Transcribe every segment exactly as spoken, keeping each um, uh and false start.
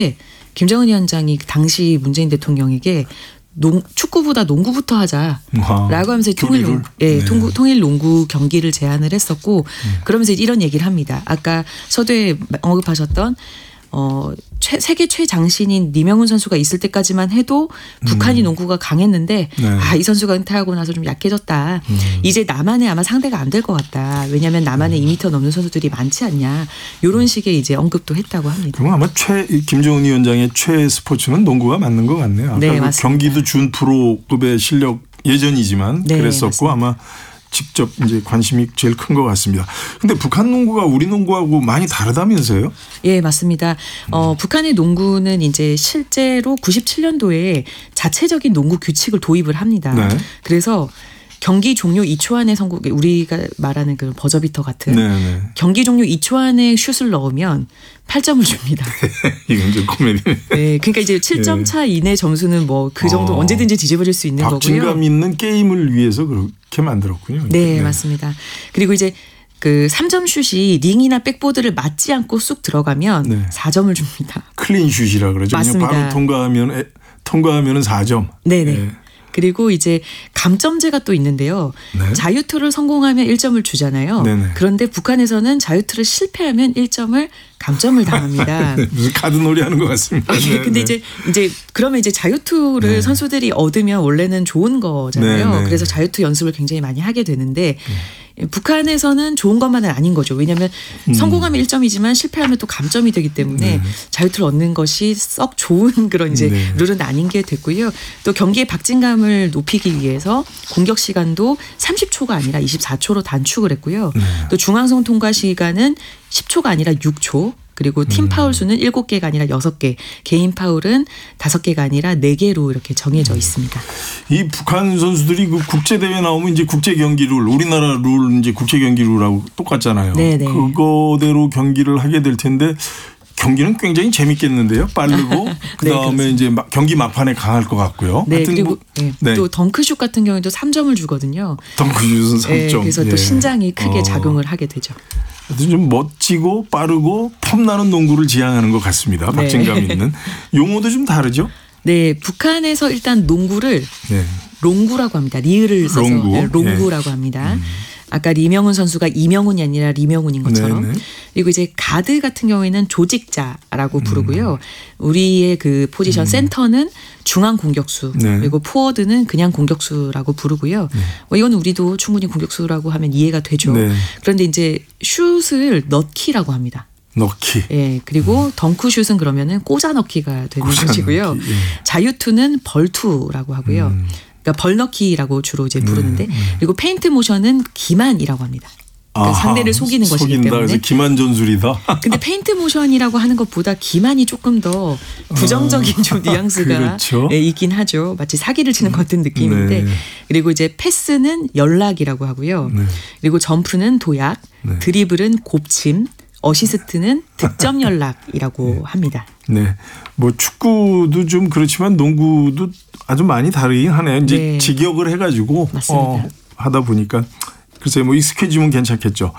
김정은 위원장이 당시 문재인 대통령에게 농, 축구보다 농구부터 하자라고 하면서 통일 농구, 예, 네. 통구, 통일 농구 경기를 제안을 했었고 네. 그러면서 이런 얘기를 합니다. 아까 서두에 언급하셨던 어, 최, 세계 최장신인 리명훈 선수가 있을 때까지만 해도 북한이 음. 농구가 강했는데 네. 아, 이 선수가 은퇴하고 나서 좀 약해졌다. 음. 이제 남한에 아마 상대가 안 될 것 같다. 왜냐하면 남한에 음. 이 미터 넘는 선수들이 많지 않냐. 이런 식의 이제 언급도 했다고 합니다. 그럼 아마 최 김정은 위원장의 최애 스포츠는 농구가 맞는 것 같네요. 네, 그 맞습니다. 경기도 준 프로급의 실력 예전이지만 네, 그랬었고 맞습니다. 아마 직접 이제 관심이 제일 큰 것 같습니다. 근데 북한 농구가 우리 농구하고 많이 다르다면서요? 예, 맞습니다. 어, 음. 북한의 농구는 이제 실제로 구십칠 년도에 자체적인 농구 규칙을 도입을 합니다. 네. 그래서 경기 종료 이 초 안에 성공, 우리가 말하는 그 버저비터 같은 네네. 경기 종료 이 초 안에 슛을 넣으면 팔 점을 줍니다. 이건 좀 코미디. 네, 그러니까 이제 칠 점 차 이내 점수는 뭐 그 정도 어. 언제든지 뒤집어질 수 있는 박진감 거고요. 박진감 있는 게임을 위해서 그렇게 만들었군요. 네, 네, 맞습니다. 그리고 이제 그 삼 점 슛이 링이나 백보드를 맞지 않고 쑥 들어가면 네. 사 점을 줍니다. 클린 슛이라 그러죠. 맞습니다. 그냥 바로 통과하면 통과하면은 사 점. 네네. 네. 그리고 이제 감점제가 또 있는데요. 네. 자유투를 성공하면 일 점을 주잖아요. 네네. 그런데 북한에서는 자유투를 실패하면 일 점을 감점을 당합니다. 무슨 카드놀이 하는 것 같습니다. 아, 예. 근데 네. 이제 이제 그러면 이제 자유투를 네. 선수들이 얻으면 원래는 좋은 거잖아요. 네네. 그래서 자유투 연습을 굉장히 많이 하게 되는데 네. 북한에서는 좋은 것만은 아닌 거죠. 왜냐하면 음. 성공하면 일 점이지만 실패하면 또 감점이 되기 때문에 네. 자유투를 얻는 것이 썩 좋은 그런 이제 네. 룰은 아닌 게 됐고요. 또 경기의 박진감을 높이기 위해서 공격 시간도 삼십 초가 아니라 이십사 초로 단축을 했고요. 네. 또 중앙선 통과 시간은 십 초가 아니라 육 초. 그리고 팀 파울 수는 일곱 개가 아니라 여섯 개, 개인 파울은 다섯 개가 아니라 네 개로 이렇게 정해져 있습니다. 이 북한 선수들이 그 국제 대회 나오면 이제 국제 경기 룰, 우리나라 룰 이제 국제 경기 룰하고 똑같잖아요. 네네. 그거대로 경기를 하게 될 텐데 경기는 굉장히 재밌겠는데요. 빠르고 그다음에 네, 이제 경기 막판에 강할 것 같고요. 네, 그리고 뭐, 네. 네. 또 덩크슛 같은 경우에도 삼 점을 주거든요. 덩크슛은 삼 점. 네, 그래서 예. 또 신장이 크게 어. 작용을 하게 되죠. 좀 멋지고 빠르고 폼나는 농구를 지향하는 것 같습니다. 네. 박진감 있는. 용어도 좀 다르죠? 네. 북한에서 일단 농구를 네. 롱구라고 합니다. 리을을 써서 롱구. 네, 롱구라고 네. 합니다. 음. 아까 리명훈 선수가 이명훈이 아니라 리명훈인 것처럼. 네네. 그리고 이제 가드 같은 경우에는 조직자라고 부르고요. 음. 우리의 그 포지션 음. 센터는 중앙 공격수 네. 그리고 포워드는 그냥 공격수라고 부르고요. 네. 뭐 이건 우리도 충분히 공격수라고 하면 이해가 되죠. 네. 그런데 이제 슛을 넣기라고 합니다. 넣기. 예. 그리고 음. 덩크슛은 그러면은 꽂아 넣기가 되는 꽂아 것이고요. 넣기. 예. 자유투는 벌투라고 하고요. 음. 그러니까 벌넣기라고 주로 이제 부르는데 네, 네. 그리고 페인트 모션은 기만이라고 합니다. 그러니까 아하, 상대를 속이는 것이기 속인다. 때문에. 그래서 기만 전술이다. 근데 페인트 모션이라고 하는 것보다 기만이 조금 더 부정적인 아, 좀 뉘앙스가 그렇죠. 있긴 하죠. 마치 사기를 치는 것 같은 느낌인데 네. 그리고 이제 패스는 연락이라고 하고요. 네. 그리고 점프는 도약, 네. 드리블은 곱침, 어시스트는 득점 연락이라고 네. 합니다. 네, 뭐 축구도 좀 그렇지만 농구도 아주 많이 다르긴 하네요. 이제 네. 직역을 해가지고 어, 하다 보니까 글쎄 뭐 익숙해지면 괜찮겠죠.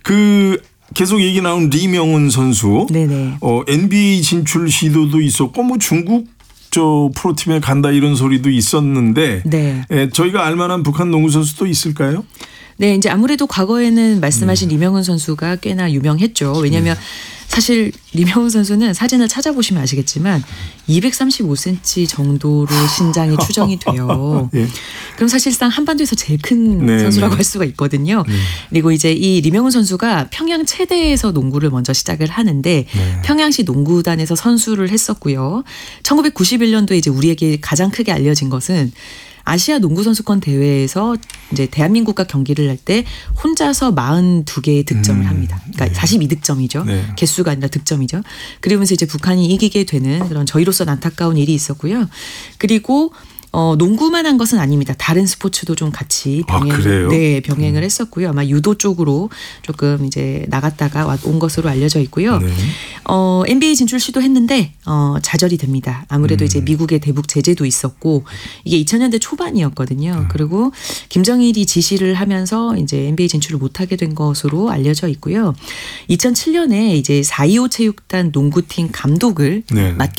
그 계속 얘기 나온 리명훈 선수, 네네. 어, 엔비에이 진출 시도도 있었고 뭐 중국 저 프로팀에 간다 이런 소리도 있었는데 네. 예, 저희가 알만한 북한 농구 선수도 있을까요? 네, 이제 아무래도 과거에는 말씀하신 음. 리명훈 선수가 꽤나 유명했죠. 왜냐하면 네. 사실 리명훈 선수는 사진을 찾아보시면 아시겠지만 이백삼십오 센티미터 정도로 신장이 추정이 돼요. 네. 그럼 사실상 한반도에서 제일 큰 네, 선수라고 네. 할 수가 있거든요. 네. 그리고 이제 이 리명훈 선수가 평양 체대에서 농구를 먼저 시작을 하는데 네. 평양시 농구단에서 선수를 했었고요. 천구백구십일 년도에 이제 우리에게 가장 크게 알려진 것은 아시아 농구 선수권 대회에서 이제 대한민국과 경기를 할 때 혼자서 사십이 개의 득점을 음, 합니다. 그러니까 네. 사십이 득점이죠. 네. 개수가 아니라 득점이죠. 그러면서 이제 북한이 이기게 되는 그런 저희로서는 안타까운 일이 있었고요. 그리고 어, 농구만 한 것은 아닙니다. 다른 스포츠도 좀 같이 병행, 아, 그래요? 네, 병행을 음. 했었고요. 아마 유도 쪽으로 조금 이제 나갔다가 온 것으로 알려져 있고요. 네. 어, 엔비에이 진출 시도했는데 어, 좌절이 됩니다. 아무래도 음. 이제 미국의 대북 제재도 있었고 이게 이천 년대 초반이었거든요. 음. 그리고 김정일이 지시를 하면서 이제 엔비에이 진출을 못하게 된 것으로 알려져 있고요. 이천칠 년에 이제 사이오 체육단 농구팀 감독을 네. 맡게